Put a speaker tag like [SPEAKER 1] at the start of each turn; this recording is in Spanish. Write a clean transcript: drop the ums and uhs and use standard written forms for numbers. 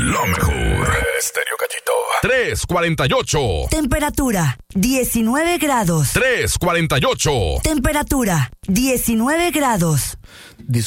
[SPEAKER 1] lo mejor. Estéreo Cachito. 348.
[SPEAKER 2] Temperatura 19 grados.
[SPEAKER 1] 348.
[SPEAKER 2] Temperatura 19 grados.